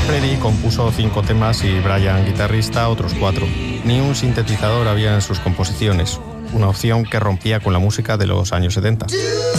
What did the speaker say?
Freddie compuso 5 temas y Brian, guitarrista, otros 4. Ni un sintetizador había en sus composiciones, una opción que rompía con la música de los años 70.